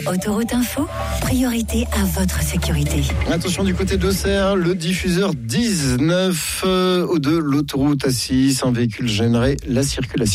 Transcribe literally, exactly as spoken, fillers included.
Autoroute Info, priorité à votre sécurité. Attention du côté d'Auxerre, le diffuseur dix-neuf euh, de l'autoroute A six, un véhicule gênerait la circulation.